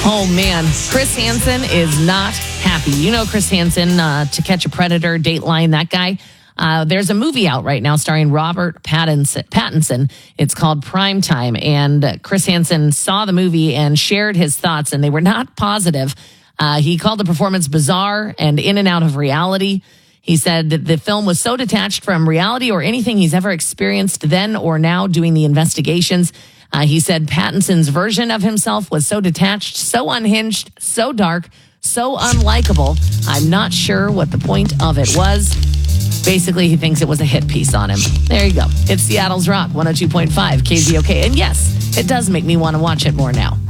Oh, man. Chris Hansen is not happy. You know Chris Hansen, To Catch a Predator, Dateline, that guy. There's a movie out right now starring Robert Pattinson. It's called Primetime. And Chris Hansen saw the movie and shared his thoughts, and they were not positive. He called the performance bizarre and in and out of reality. He said that the film was so detached from reality or anything he's ever experienced then or now doing the investigations. He said Pattinson's version of himself was so detached, so unhinged, so dark, so unlikable. I'm not sure what the point of it was. Basically, he thinks it was a hit piece on him. There you go. It's Seattle's Rock 102.5 KZOK. And yes, it does make me want to watch it more now.